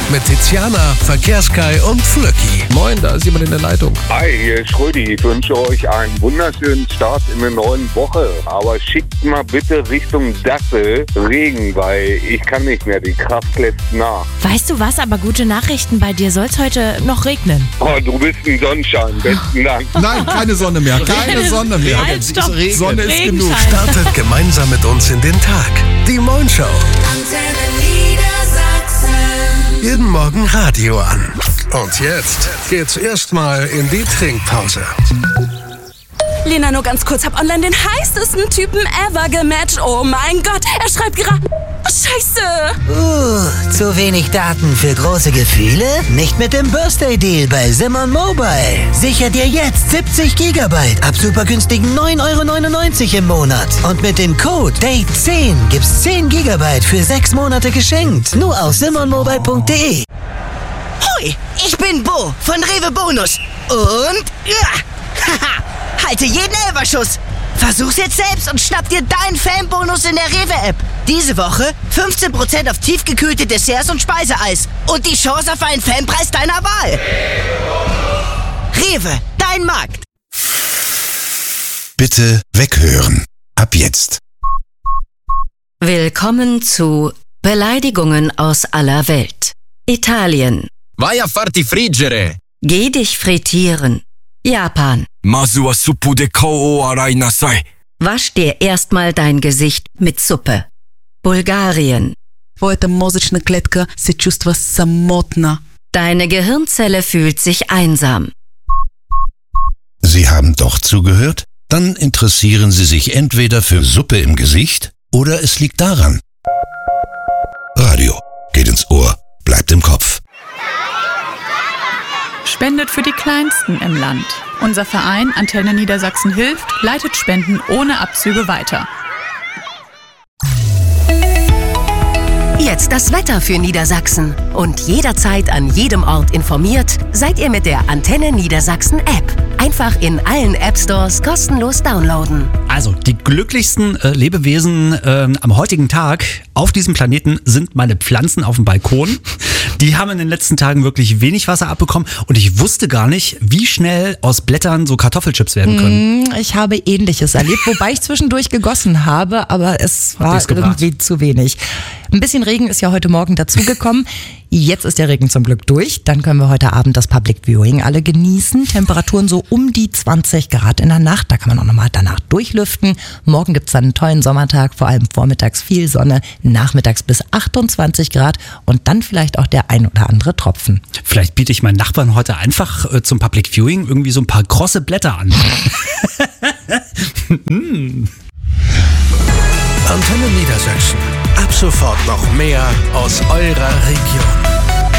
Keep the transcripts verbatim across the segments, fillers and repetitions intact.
mit Tiziana, Verkehrskai und Flöcki. Moin, da ist jemand in der Leitung. Hi, hier ist Schrödi. Ich wünsche euch einen wunderschönen Start in der neuen Woche. Aber schickt mal bitte Richtung Dassel Regen, weil ich kann nicht mehr, die Kraft lässt nach. Weißt du was, aber gute Nachrichten, bei dir soll es heute noch regnen. Oh, du bist ein Sonnenschein, besten Dank. Nein, keine Sonne mehr, keine Sonne mehr. Halt, stopp. Sonne ist genug. Startet gemeinsam mit uns in den Tag. Die Moin Show. Jeden Morgen Radio an. Und jetzt geht's erstmal in die Trinkpause. Lena, nur ganz kurz, hab online den heißesten Typen ever gematcht. Oh mein Gott, er schreibt gerade... Oh, Scheiße! Uh, zu wenig Daten für große Gefühle? Nicht mit dem Birthday-Deal bei Simon Mobile. Sicher dir jetzt siebzig Gigabyte ab super günstigen neun Euro neunundneunzig im Monat. Und mit dem Code Date zehn gibt's zehn Gigabyte für sechs Monate geschenkt. Nur auf simon mobile punkt de. Hoi, ich bin Bo von Rewe Bonus. Und... Ja, haha, halte jeden Elberschuss. Versuch's jetzt selbst und schnapp dir deinen Fanbonus in der Rewe-App. Diese Woche fünfzehn Prozent auf tiefgekühlte Desserts und Speiseeis. Und die Chance auf einen Fanpreis deiner Wahl. Rewe, dein Markt. Bitte weghören. Ab jetzt. Willkommen zu Beleidigungen aus aller Welt. Italien. Vai a farti friggere. Geh dich frittieren. Japan. Masu wa suppu de kao o arai nasai. Wasch dir erstmal dein Gesicht mit Suppe. Bulgarien. Твоята мозъчна клетка се чувства самотна. Deine Gehirnzelle fühlt sich einsam. Sie haben doch zugehört? Dann interessieren Sie sich entweder für Suppe im Gesicht oder es liegt daran. Radio geht ins Ohr, bleibt im Kopf. Spendet für die Kleinsten im Land. Unser Verein Antenne Niedersachsen hilft, leitet Spenden ohne Abzüge weiter. Jetzt das Wetter für Niedersachsen. Und jederzeit an jedem Ort informiert, seid ihr mit der Antenne Niedersachsen App. Einfach in allen App-Stores kostenlos downloaden. Also, die glücklichsten äh, Lebewesen äh, am heutigen Tag auf diesem Planeten sind meine Pflanzen auf dem Balkon. Die haben in den letzten Tagen wirklich wenig Wasser abbekommen und ich wusste gar nicht, wie schnell aus Blättern so Kartoffelchips werden können. Ich habe Ähnliches erlebt, wobei ich zwischendurch gegossen habe, aber es war irgendwie zu wenig. Ein bisschen Regen ist ja heute Morgen dazugekommen. Jetzt ist der Regen zum Glück durch. Dann können wir heute Abend das Public Viewing alle genießen. Temperaturen so um die zwanzig Grad in der Nacht. Da kann man auch nochmal danach durchlüften. Morgen gibt es dann einen tollen Sommertag, vor allem vormittags viel Sonne, nachmittags bis achtundzwanzig Grad und dann vielleicht auch der ein oder andere Tropfen. Vielleicht biete ich meinen Nachbarn heute einfach äh, zum Public Viewing irgendwie so ein paar krosse Blätter an. hm. Antenne Niedersachsen. Ab sofort noch mehr aus eurer Region.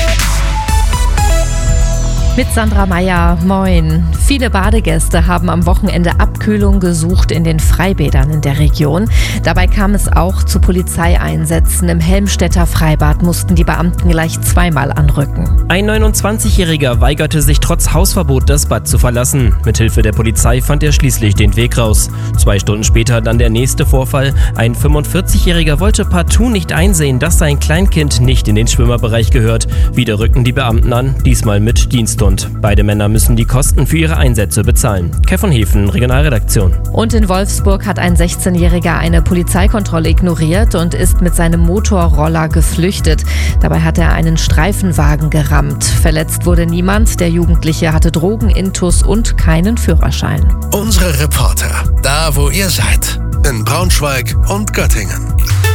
Mit Sandra Meyer, moin. Viele Badegäste haben am Wochenende Abkühlung gesucht in den Freibädern in der Region. Dabei kam es auch zu Polizeieinsätzen. Im Helmstedter Freibad mussten die Beamten gleich zweimal anrücken. Ein neunundzwanzigjähriger weigerte sich trotz Hausverbot, das Bad zu verlassen. Mithilfe der Polizei fand er schließlich den Weg raus. Zwei Stunden später dann der nächste Vorfall. Ein fünfundvierzigjähriger wollte partout nicht einsehen, dass sein Kleinkind nicht in den Schwimmerbereich gehört. Wieder rückten die Beamten an, diesmal mit Diensthund. Beide Männer müssen die Kosten für ihre Einsätze bezahlen. Kev von Hefen, Regionalredaktion. Und in Wolfsburg hat ein sechzehnjähriger eine Polizeikontrolle ignoriert und ist mit seinem Motorroller geflüchtet. Dabei hat er einen Streifenwagen gerammt. Verletzt wurde niemand. Der Jugendliche hatte Drogenintus und keinen Führerschein. Unsere Reporter, da wo ihr seid, in Braunschweig und Göttingen.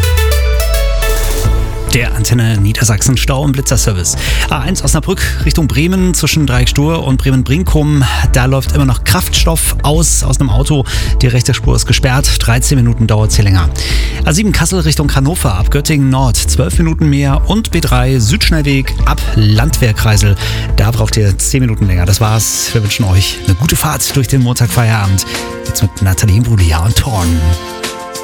Der Antenne Niedersachsen Stau- und Blitzerservice. A eins Osnabrück Richtung Bremen zwischen Dreieckstur und Bremen-Brinkum. Da läuft immer noch Kraftstoff aus aus einem Auto. Die rechte Spur ist gesperrt. dreizehn Minuten dauert es hier länger. A sieben Kassel Richtung Hannover ab Göttingen Nord. zwölf Minuten mehr. Und B drei Südschnellweg ab Landwehrkreisel. Da braucht ihr zehn Minuten länger. Das war's. Wir wünschen euch eine gute Fahrt durch den Montagfeierabend. Jetzt mit Nathalie Imbruglia und Thorn.